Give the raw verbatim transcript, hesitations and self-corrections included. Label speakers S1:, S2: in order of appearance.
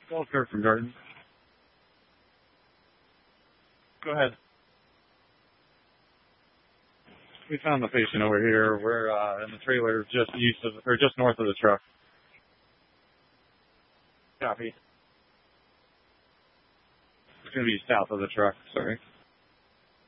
S1: Call Kurt from Garden. Go ahead. We found the patient over here. We're uh, in the trailer just east of, or just north of the truck. Copy. It's going to be south of the truck, sorry.